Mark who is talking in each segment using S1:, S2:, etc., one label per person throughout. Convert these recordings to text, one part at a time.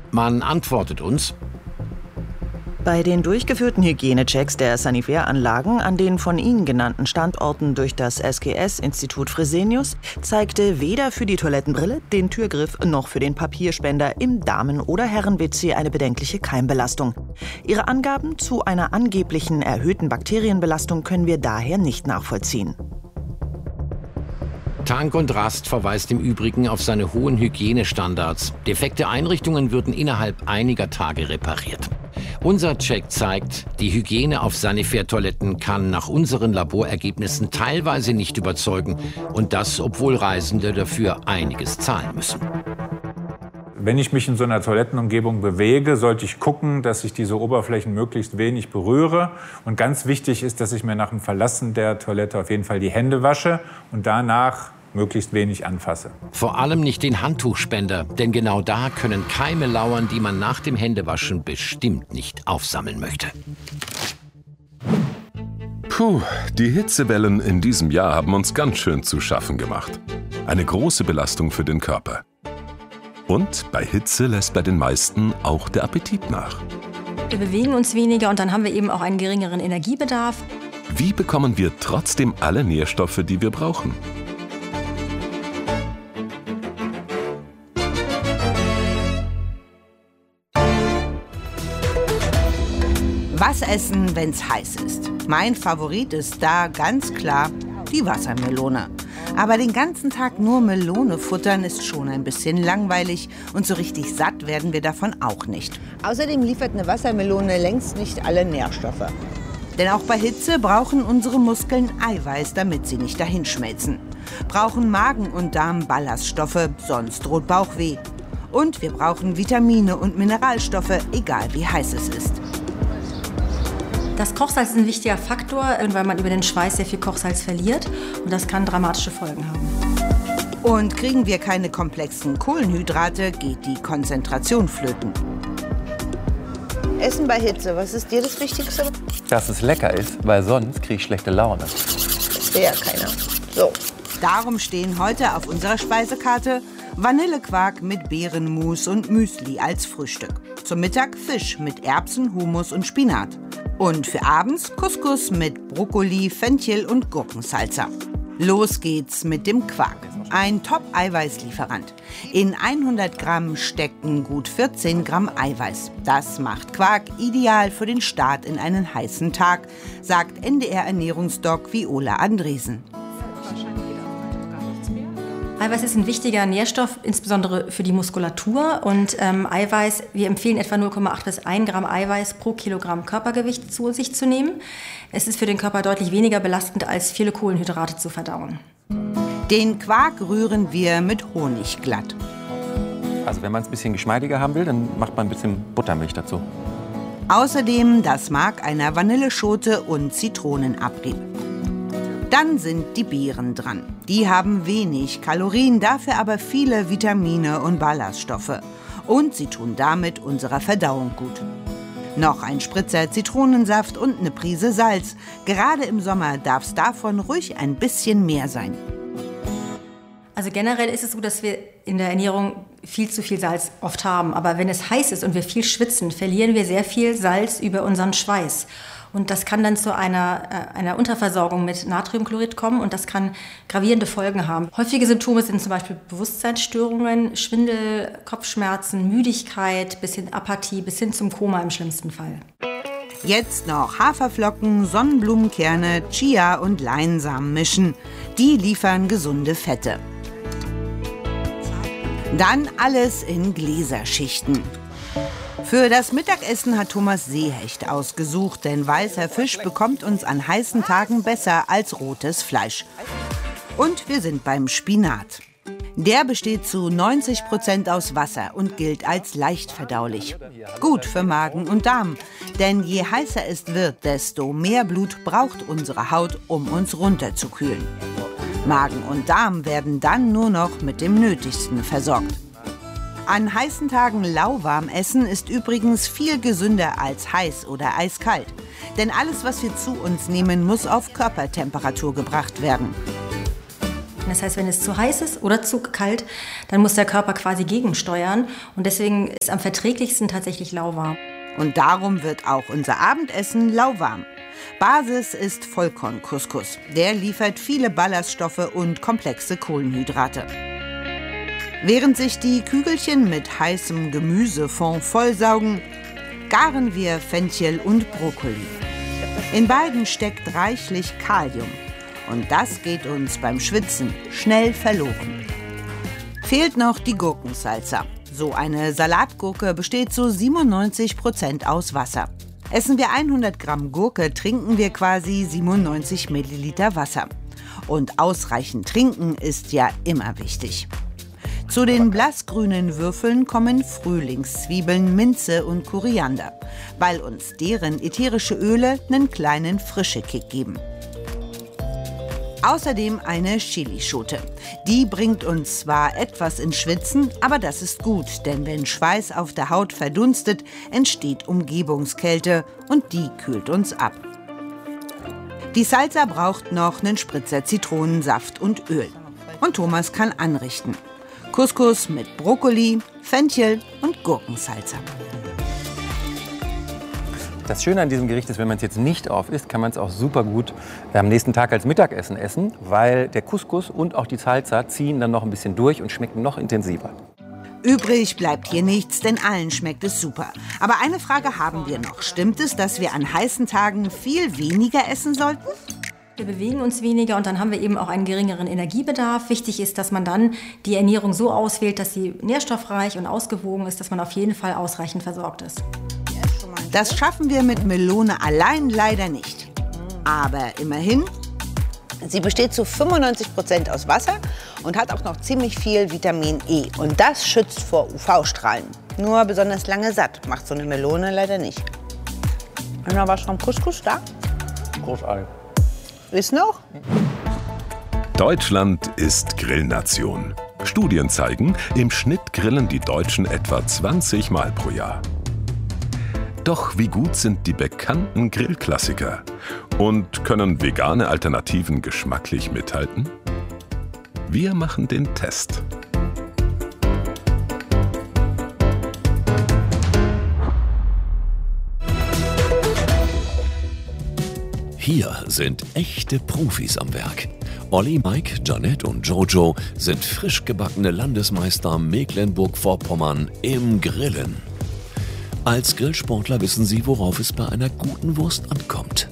S1: Man antwortet uns:
S2: Bei den durchgeführten Hygienechecks der Sanifair-Anlagen an den von Ihnen genannten Standorten durch das SGS-Institut Fresenius zeigte weder für die Toilettenbrille, den Türgriff noch für den Papierspender im Damen- oder Herren-WC eine bedenkliche Keimbelastung. Ihre Angaben zu einer angeblichen erhöhten Bakterienbelastung können wir daher nicht nachvollziehen.
S1: Tank und Rast verweist im Übrigen auf seine hohen Hygienestandards. Defekte Einrichtungen würden innerhalb einiger Tage repariert. Unser Check zeigt, die Hygiene auf Sanifair-Toiletten kann nach unseren Laborergebnissen teilweise nicht überzeugen. Und das, obwohl Reisende dafür einiges zahlen müssen.
S3: Wenn ich mich in so einer Toilettenumgebung bewege, sollte ich gucken, dass ich diese Oberflächen möglichst wenig berühre. Und ganz wichtig ist, dass ich mir nach dem Verlassen der Toilette auf jeden Fall die Hände wasche und danach möglichst wenig anfasse.
S1: Vor allem nicht den Handtuchspender, denn genau da können Keime lauern, die man nach dem Händewaschen bestimmt nicht aufsammeln möchte.
S4: Puh, die Hitzewellen in diesem Jahr haben uns ganz schön zu schaffen gemacht. Eine große Belastung für den Körper. Und bei Hitze lässt bei den meisten auch der Appetit nach.
S5: Wir bewegen uns weniger und dann haben wir eben auch einen geringeren Energiebedarf.
S4: Wie bekommen wir trotzdem alle Nährstoffe, die wir brauchen?
S6: Was essen, wenn's heiß ist? Mein Favorit ist da ganz klar die Wassermelone. Aber den ganzen Tag nur Melone futtern ist schon ein bisschen langweilig und so richtig satt werden wir davon auch nicht.
S7: Außerdem liefert eine Wassermelone längst nicht alle Nährstoffe.
S6: Denn auch bei Hitze brauchen unsere Muskeln Eiweiß, damit sie nicht dahinschmelzen. Brauchen Magen und Darm Ballaststoffe, sonst droht Bauchweh. Und wir brauchen Vitamine und Mineralstoffe, egal wie heiß es ist.
S5: Das Kochsalz ist ein wichtiger Faktor, weil man über den Schweiß sehr viel Kochsalz verliert. Und das kann dramatische Folgen haben.
S6: Und kriegen wir keine komplexen Kohlenhydrate, geht die Konzentration flöten.
S7: Essen bei Hitze, was ist dir das Wichtigste?
S8: Dass es lecker ist, weil sonst kriege ich schlechte Laune.
S7: Das will ja keiner. So.
S6: Darum stehen heute auf unserer Speisekarte Vanillequark mit Beerenmus und Müsli als Frühstück. Zum Mittag Fisch mit Erbsen, Hummus und Spinat. Und für abends Couscous mit Brokkoli, Fenchel und Gurkensalsa. Los geht's mit dem Quark. Ein Top-Eiweißlieferant. In 100 Gramm stecken gut 14 Gramm Eiweiß. Das macht Quark ideal für den Start in einen heißen Tag, sagt NDR-Ernährungsdoc Viola Andresen.
S5: Eiweiß ist ein wichtiger Nährstoff, insbesondere für die Muskulatur. Und Eiweiß, wir empfehlen etwa 0,8 bis 1 Gramm Eiweiß pro Kilogramm Körpergewicht zu sich zu nehmen. Es ist für den Körper deutlich weniger belastend, als viele Kohlenhydrate zu verdauen.
S6: Den Quark rühren wir mit Honig glatt.
S8: Also wenn man es ein bisschen geschmeidiger haben will, dann macht man ein bisschen Buttermilch dazu.
S6: Außerdem das Mark einer Vanilleschote und Zitronenabrieb. Dann sind die Beeren dran. Die haben wenig Kalorien, dafür aber viele Vitamine und Ballaststoffe. Und sie tun damit unserer Verdauung gut. Noch ein Spritzer Zitronensaft und eine Prise Salz. Gerade im Sommer darf es davon ruhig ein bisschen mehr sein.
S5: Also generell ist es so, dass wir in der Ernährung viel zu viel Salz oft haben. Aber wenn es heiß ist und wir viel schwitzen, verlieren wir sehr viel Salz über unseren Schweiß. Und das kann dann zu einer Unterversorgung mit Natriumchlorid kommen und das kann gravierende Folgen haben. Häufige Symptome sind zum Beispiel Bewusstseinsstörungen, Schwindel, Kopfschmerzen, Müdigkeit, bis hin Apathie, bis hin zum Koma im schlimmsten Fall.
S6: Jetzt noch Haferflocken, Sonnenblumenkerne, Chia und Leinsamen mischen. Die liefern gesunde Fette. Dann alles in Gläserschichten. Für das Mittagessen hat Thomas Seehecht ausgesucht, denn weißer Fisch bekommt uns an heißen Tagen besser als rotes Fleisch. Und wir sind beim Spinat. Der besteht zu 90% aus Wasser und gilt als leicht verdaulich. Gut für Magen und Darm, denn je heißer es wird, desto mehr Blut braucht unsere Haut, um uns runterzukühlen. Magen und Darm werden dann nur noch mit dem Nötigsten versorgt. An heißen Tagen lauwarm essen ist übrigens viel gesünder als heiß oder eiskalt. Denn alles, was wir zu uns nehmen, muss auf Körpertemperatur gebracht werden.
S5: Das heißt, wenn es zu heiß ist oder zu kalt, dann muss der Körper quasi gegensteuern. Und deswegen ist am verträglichsten tatsächlich lauwarm.
S6: Und darum wird auch unser Abendessen lauwarm. Basis ist Vollkorncouscous. Der liefert viele Ballaststoffe und komplexe Kohlenhydrate. Während sich die Kügelchen mit heißem Gemüsefond vollsaugen, garen wir Fenchel und Brokkoli. In beiden steckt reichlich Kalium. Und das geht uns beim Schwitzen schnell verloren. Fehlt noch die Gurkensalsa. So eine Salatgurke besteht zu 97% aus Wasser. Essen wir 100 Gramm Gurke, trinken wir quasi 97 Milliliter Wasser. Und ausreichend trinken ist ja immer wichtig. Zu den blassgrünen Würfeln kommen Frühlingszwiebeln, Minze und Koriander, weil uns deren ätherische Öle einen kleinen Frischekick geben. Außerdem eine Chilischote. Die bringt uns zwar etwas ins Schwitzen, aber das ist gut, denn wenn Schweiß auf der Haut verdunstet, entsteht Umgebungskälte und die kühlt uns ab. Die Salsa braucht noch einen Spritzer Zitronensaft und Öl. Und Thomas kann anrichten. Couscous mit Brokkoli, Fenchel und Gurkensalsa.
S8: Das Schöne an diesem Gericht ist, wenn man es jetzt nicht aufisst, kann man es auch super gut am nächsten Tag als Mittagessen essen, weil der Couscous und auch die Salsa ziehen dann noch ein bisschen durch und schmecken noch intensiver.
S6: Übrig bleibt hier nichts, denn allen schmeckt es super. Aber eine Frage haben wir noch. Stimmt es, dass wir an heißen Tagen viel weniger essen sollten?
S5: Wir bewegen uns weniger und dann haben wir eben auch einen geringeren Energiebedarf. Wichtig ist, dass man dann die Ernährung so auswählt, dass sie nährstoffreich und ausgewogen ist, dass man auf jeden Fall ausreichend versorgt ist.
S6: Das schaffen wir mit Melone allein leider nicht. Aber immerhin,
S7: Sie besteht zu 95% aus Wasser und hat auch noch ziemlich viel Vitamin E. Und das schützt vor UV-Strahlen. Nur besonders lange satt macht so eine Melone leider nicht. Ist noch was vom Couscous da?
S8: Großartig.
S7: Ist noch?
S4: Deutschland ist Grillnation. Studien zeigen, im Schnitt grillen die Deutschen etwa 20 Mal pro Jahr. Doch wie gut sind die bekannten Grillklassiker? Und können vegane Alternativen geschmacklich mithalten? Wir machen den Test.
S9: Hier sind echte Profis am Werk. Olli, Mike, Janette und Jojo sind frisch gebackene Landesmeister Mecklenburg-Vorpommern im Grillen. Als Grillsportler wissen sie, worauf es bei einer guten Wurst ankommt.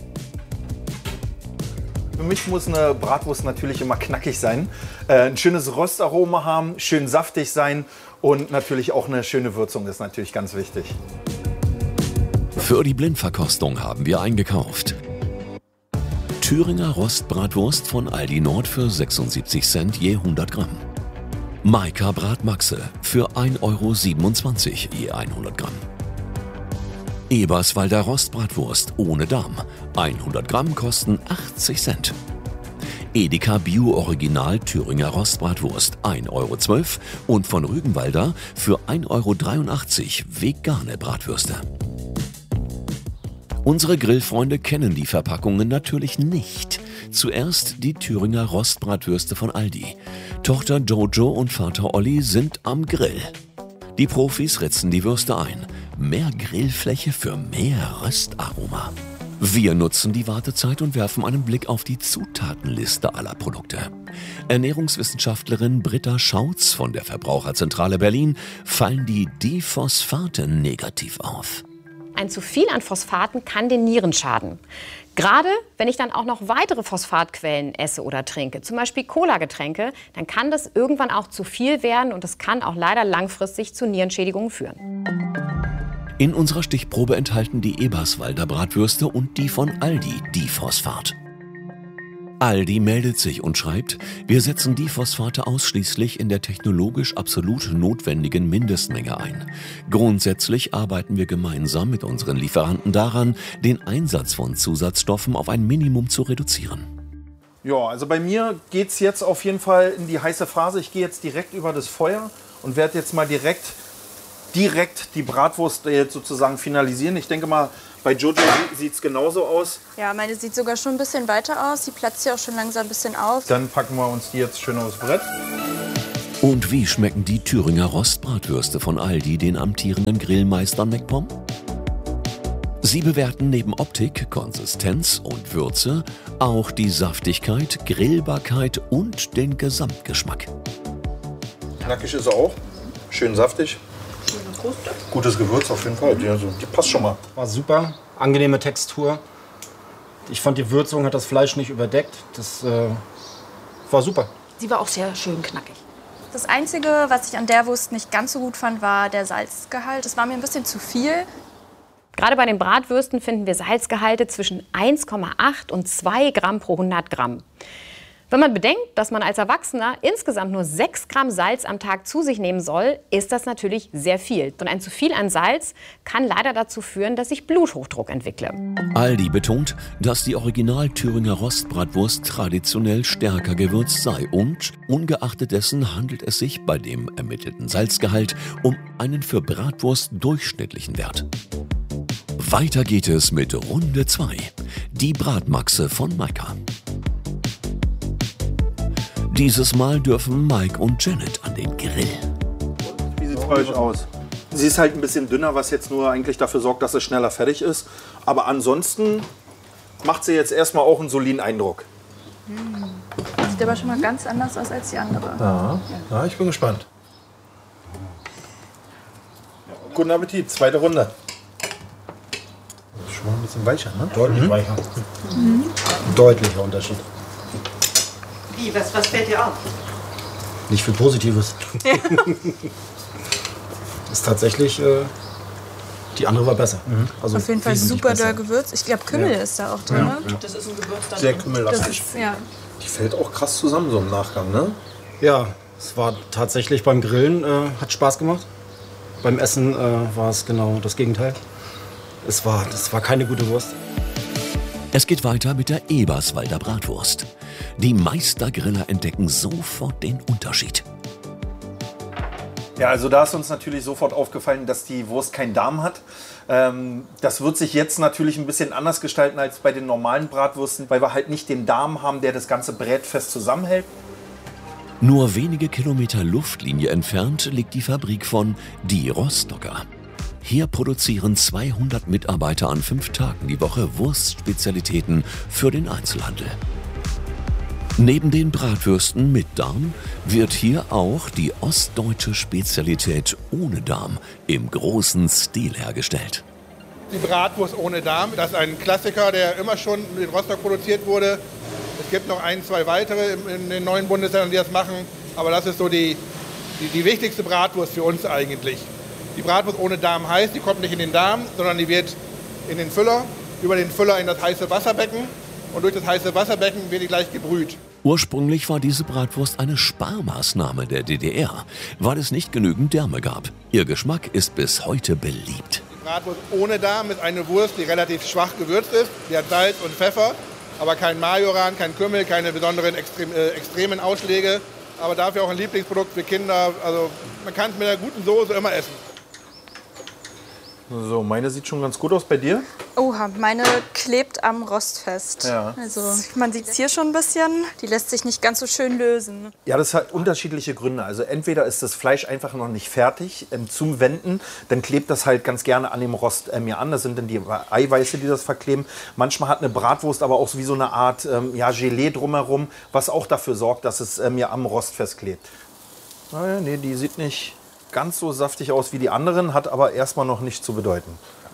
S10: Für mich muss eine Bratwurst natürlich immer knackig sein, ein schönes Röstaroma haben, schön saftig sein und natürlich auch eine schöne Würzung ist natürlich ganz wichtig.
S9: Für die Blindverkostung haben wir eingekauft. Thüringer Rostbratwurst von Aldi Nord für 76 Cent je 100 Gramm. Maika Bratmaxe für 1,27 € je 100 Gramm. Eberswalder Rostbratwurst ohne Darm. 100 Gramm kosten 80 Cent. Edeka Bio Original Thüringer Rostbratwurst 1,12 € und von Rügenwalder für 1,83 € vegane Bratwürste. Unsere Grillfreunde kennen die Verpackungen natürlich nicht. Zuerst die Thüringer Rostbratwürste von Aldi. Tochter Jojo und Vater Olli sind am Grill. Die Profis ritzen die Würste ein. Mehr Grillfläche für mehr Röstaroma. Wir nutzen die Wartezeit und werfen einen Blick auf die Zutatenliste aller Produkte. Ernährungswissenschaftlerin Britta Schautz von der Verbraucherzentrale Berlin fallen die Diphosphate negativ auf.
S11: Ein zu viel an Phosphaten kann den Nieren schaden. Gerade wenn ich dann auch noch weitere Phosphatquellen esse oder trinke, zum Beispiel Cola-Getränke, dann kann das irgendwann auch zu viel werden und das kann auch leider langfristig zu Nierenschädigungen führen.
S9: In unserer Stichprobe enthalten die Eberswalder Bratwürste und die von Aldi Diphosphat. Aldi meldet sich und schreibt, wir setzen Diphosphate ausschließlich in der technologisch absolut notwendigen Mindestmenge ein. Grundsätzlich arbeiten wir gemeinsam mit unseren Lieferanten daran, den Einsatz von Zusatzstoffen auf ein Minimum zu reduzieren.
S10: Ja, also bei mir geht es jetzt auf jeden Fall in die heiße Phase. Ich gehe jetzt direkt über das Feuer und werde jetzt mal direkt direkt die Bratwurst jetzt sozusagen finalisieren. Ich denke mal, bei Jojo sieht es genauso aus.
S12: Ja, meine sieht sogar schon ein bisschen weiter aus. Die platzt ja auch schon langsam ein bisschen auf.
S10: Dann packen wir uns die jetzt schön aufs Brett.
S9: Und wie schmecken die Thüringer Rostbratwürste von Aldi den amtierenden Grillmeister MacPom? Sie bewerten neben Optik, Konsistenz und Würze auch die Saftigkeit, Grillbarkeit und den Gesamtgeschmack.
S10: Knackig ist er auch. Schön saftig.
S12: Schöne Kruste.
S10: Gutes Gewürz auf jeden Fall. Die passt schon mal.
S13: War super. Angenehme Textur. Ich fand, die Würzung hat das Fleisch nicht überdeckt. Das war super.
S11: Sie war auch sehr schön knackig.
S12: Das Einzige, was ich an der Wurst nicht ganz so gut fand, war der Salzgehalt. Das war mir ein bisschen zu viel.
S11: Gerade bei den Bratwürsten finden wir Salzgehalte zwischen 1,8 und 2 Gramm pro 100 Gramm. Wenn man bedenkt, dass man als Erwachsener insgesamt nur 6 Gramm Salz am Tag zu sich nehmen soll, ist das natürlich sehr viel. Und ein zu viel an Salz kann leider dazu führen, dass ich Bluthochdruck entwickle.
S9: Aldi betont, dass die Original-Thüringer Rostbratwurst traditionell stärker gewürzt sei und ungeachtet dessen handelt es sich bei dem ermittelten Salzgehalt um einen für Bratwurst durchschnittlichen Wert. Weiter geht es mit Runde 2, die Bratmaxe von Maika. Dieses Mal dürfen Mike und Janet an den Grill.
S10: Wie sieht es bei euch aus? Sie ist halt ein bisschen dünner, was jetzt nur eigentlich dafür sorgt, dass es schneller fertig ist. Aber ansonsten macht sie jetzt erstmal auch einen soliden Eindruck.
S12: Sieht aber schon mal ganz anders aus als die andere.
S10: Ja, ich bin gespannt. Guten Appetit, zweite Runde. Schon mal ein bisschen weicher, ne?
S13: Deutlich weicher. Deutlicher Unterschied.
S2: Wie, was fällt dir auf?
S13: Nicht viel Positives. Ist tatsächlich, die andere war besser. Also
S12: auf jeden Fall super doll gewürzt. Ich glaube, Kümmel ist da auch drin.
S13: Ja.
S2: Das ist ein Gewürz dann.
S10: Sehr kümmellastig.
S12: Ja.
S10: Die fällt auch krass zusammen so im Nachgang, ne?
S13: Ja, es war tatsächlich beim Grillen, hat Spaß gemacht. Beim Essen war es genau das Gegenteil. Das war keine gute Wurst.
S9: Es geht weiter mit der Eberswalder Bratwurst. Die Meistergriller entdecken sofort den Unterschied.
S10: Ja, also da ist uns natürlich sofort aufgefallen, dass die Wurst keinen Darm hat. Das wird sich jetzt natürlich ein bisschen anders gestalten als bei den normalen Bratwürsten, weil wir halt nicht den Darm haben, der das ganze Brät fest zusammenhält.
S9: Nur wenige Kilometer Luftlinie entfernt liegt die Fabrik von Die Rostocker. Hier produzieren 200 Mitarbeiter an 5 Tagen die Woche Wurstspezialitäten für den Einzelhandel. Neben den Bratwürsten mit Darm wird hier auch die ostdeutsche Spezialität ohne Darm im großen Stil hergestellt.
S14: Die Bratwurst ohne Darm, das ist ein Klassiker, der immer schon in Rostock produziert wurde. Es gibt noch 1, 2 weitere in den neuen Bundesländern, die das machen. Aber das ist so die wichtigste Bratwurst für uns eigentlich. Die Bratwurst ohne Darm heißt, die kommt nicht in den Darm, sondern die wird in den Füller, über den Füller in das heiße Wasserbecken. Und durch das heiße Wasserbecken wird die gleich gebrüht.
S9: Ursprünglich war diese Bratwurst eine Sparmaßnahme der DDR, weil es nicht genügend Därme gab. Ihr Geschmack ist bis heute beliebt.
S14: Die Bratwurst ohne Darm ist eine Wurst, die relativ schwach gewürzt ist. Die hat Salz und Pfeffer, aber kein Majoran, kein Kümmel, keine besonderen extremen Ausschläge. Aber dafür auch ein Lieblingsprodukt für Kinder. Also man kann es mit einer guten Soße immer essen.
S10: So, meine sieht schon ganz gut aus. Bei dir?
S12: Oha, meine klebt am Rost fest.
S10: Ja.
S12: Also man sieht es hier schon ein bisschen. Die lässt sich nicht ganz so schön lösen.
S10: Ja, das hat unterschiedliche Gründe. Also entweder ist das Fleisch einfach noch nicht fertig zum Wenden, dann klebt das halt ganz gerne an dem Rost mir an. Das sind dann die Eiweiße, die das verkleben. Manchmal hat eine Bratwurst aber auch wie so eine Art Gelee drumherum, was auch dafür sorgt, dass es mir am Rost festklebt. Naja, nee, die sieht nicht ganz so saftig aus wie die anderen, hat aber erstmal noch nichts zu bedeuten.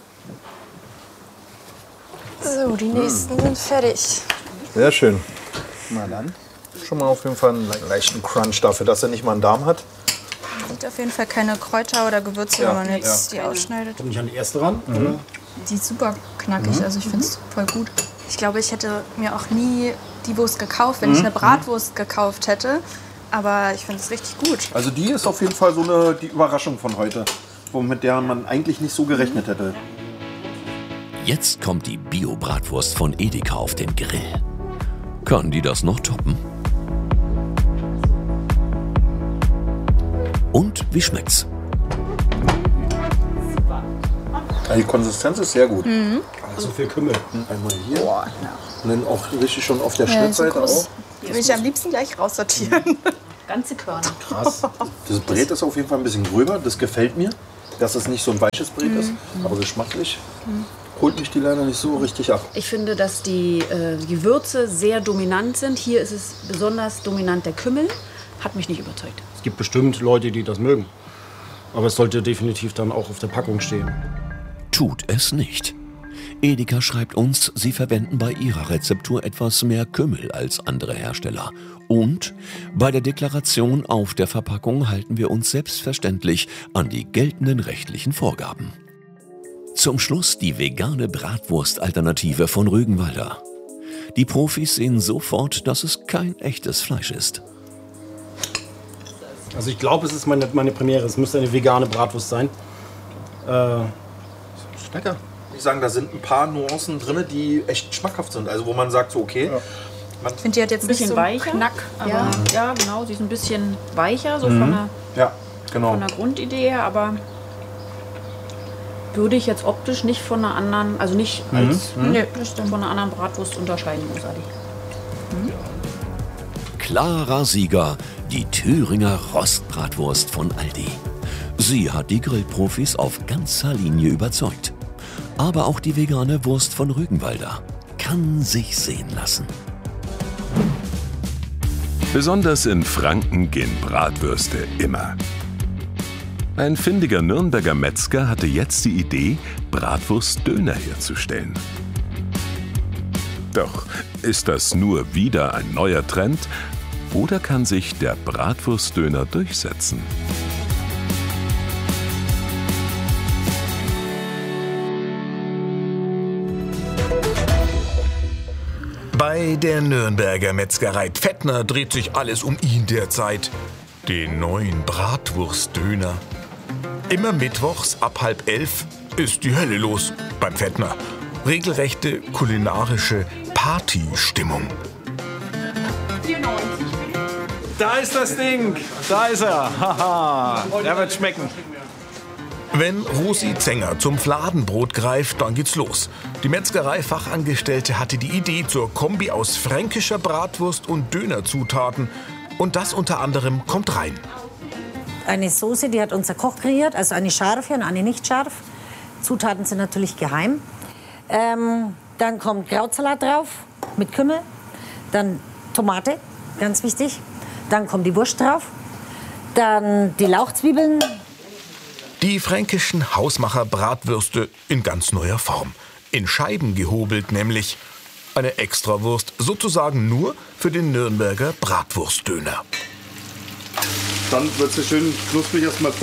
S12: So, die nächsten sind fertig.
S10: Sehr schön. Na dann. Schon mal auf jeden Fall einen leichten Crunch dafür, dass er nicht mal einen Darm hat.
S12: Man sieht auf jeden Fall keine Kräuter oder Gewürze, wenn man jetzt die ausschneidet.
S13: Kommt nicht an die erste ran?
S12: Die ist super knackig, also ich finde es voll gut. Ich glaube, ich hätte mir auch nie die Wurst gekauft, wenn ich eine Bratwurst gekauft hätte. Aber ich finde es richtig gut.
S10: Also die ist auf jeden Fall so die Überraschung von heute, mit der man eigentlich nicht so gerechnet hätte.
S9: Jetzt kommt die Bio-Bratwurst von Edeka auf den Grill. Kann die das noch toppen? Und wie schmeckt's?
S10: Die Konsistenz ist sehr gut.
S13: So viel Kümmel.
S10: Einmal hier. Boah, ja. Und dann auch richtig schon auf der Schnittseite auch.
S12: Die will ich am liebsten gleich raussortieren.
S11: Ganze Körner.
S10: Krass. Das Brät ist auf jeden Fall ein bisschen gröber. Das gefällt mir, dass es nicht so ein weiches Brät ist. Aber geschmacklich holt mich die leider nicht so richtig ab.
S15: Ich finde, dass die Gewürze sehr dominant sind. Hier ist es besonders dominant der Kümmel. Hat mich nicht überzeugt.
S13: Es gibt bestimmt Leute, die das mögen. Aber es sollte definitiv dann auch auf der Packung stehen.
S9: Tut es nicht. Edeka schreibt uns, sie verwenden bei ihrer Rezeptur etwas mehr Kümmel als andere Hersteller. Und bei der Deklaration auf der Verpackung halten wir uns selbstverständlich an die geltenden rechtlichen Vorgaben. Zum Schluss die vegane Bratwurst-Alternative von Rügenwalder. Die Profis sehen sofort, dass es kein echtes Fleisch ist.
S13: Also ich glaube, es ist meine Premiere. Es müsste eine vegane Bratwurst sein.
S10: Ist lecker. Ich sagen, da sind ein paar Nuancen drin, die echt schmackhaft sind. Also wo man sagt so, okay.
S12: Ich finde, die hat jetzt
S15: ein bisschen
S12: nicht so
S15: weicher.
S12: Knack.
S15: Aber ja, genau. Sie ist ein bisschen weicher, so von der Grundidee her. Aber würde ich jetzt optisch nicht von einer anderen, also nicht als von einer anderen Bratwurst unterscheiden, großartig.
S9: Klarer Sieger, die Thüringer Rostbratwurst von Aldi. Sie hat die Grillprofis auf ganzer Linie überzeugt. Aber auch die vegane Wurst von Rügenwalder kann sich sehen lassen.
S4: Besonders in Franken gehen Bratwürste immer. Ein findiger Nürnberger Metzger hatte jetzt die Idee, Bratwurstdöner herzustellen. Doch ist das nur wieder ein neuer Trend oder kann sich der Bratwurstdöner durchsetzen?
S16: Bei der Nürnberger Metzgerei Pfättner dreht sich alles um ihn derzeit. Den neuen Bratwurstdöner. Immer mittwochs ab 10:30 ist die Hölle los beim Pfättner. Regelrechte kulinarische Partystimmung.
S17: Da ist das Ding. Da ist er. Haha. Der wird schmecken.
S16: Wenn Rosi Zenger zum Fladenbrot greift, dann geht's los. Die Metzgerei-Fachangestellte hatte die Idee zur Kombi aus fränkischer Bratwurst und Dönerzutaten. Und das unter anderem kommt rein.
S18: Eine Soße, die hat unser Koch kreiert, also eine scharfe und eine nicht scharf. Zutaten sind natürlich geheim. Dann kommt Krautsalat drauf mit Kümmel. Dann Tomate, ganz wichtig. Dann kommt die Wurst drauf. Dann die Lauchzwiebeln.
S16: Die fränkischen Hausmacher-Bratwürste in ganz neuer Form. In Scheiben gehobelt nämlich. Eine Extrawurst sozusagen nur für den Nürnberger Bratwurstdöner.
S19: Dann wird sie schön knusprig erstmal